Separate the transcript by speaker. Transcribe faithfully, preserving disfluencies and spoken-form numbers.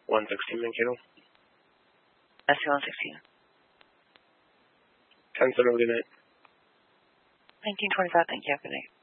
Speaker 1: one sixteen Mankato.
Speaker 2: S C one sixteen.
Speaker 1: ten seven, good night.
Speaker 2: nineteen twenty-five, thank you. Good night.